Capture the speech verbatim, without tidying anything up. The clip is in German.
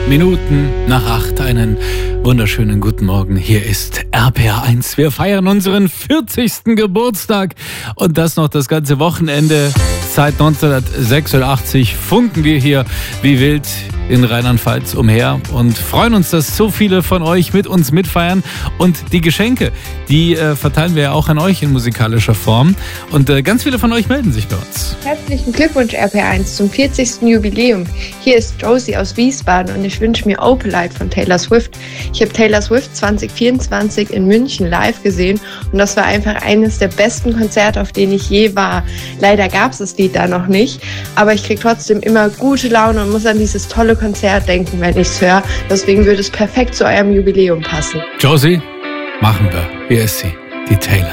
Minuten nach acht. Einen wunderschönen guten Morgen. Hier ist R P R eins. Wir feiern unseren vierzigsten Geburtstag und das noch das ganze Wochenende. Seit neunzehnhundertsechsundachtzig funken wir hier wie wild in Rheinland-Pfalz umher und freuen uns, dass so viele von euch mit uns mitfeiern. Und die Geschenke, die äh, verteilen wir ja auch an euch in musikalischer Form. Und äh, ganz viele von euch melden sich bei uns. Herzlichen Glückwunsch R P R eins zum vierzigsten Jubiläum. Hier ist Josie aus Wiesbaden und ich wünsche mir Opalite von Taylor Swift. Ich habe Taylor Swift zwanzig vierundzwanzig in München live gesehen und das war einfach eines der besten Konzerte, auf denen ich je war. Leider gab es das Lied da noch nicht, aber ich kriege trotzdem immer gute Laune und muss an dieses tolle Konzert denken, wenn ich es höre. Deswegen würde es perfekt zu eurem Jubiläum passen. Josie, machen wir. Hier ist sie, die Taylor.